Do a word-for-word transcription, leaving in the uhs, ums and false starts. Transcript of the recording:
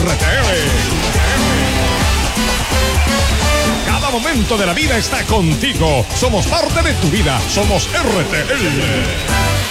T L. Cada momento de la vida está contigo. Somos parte de tu vida. Somos R T L.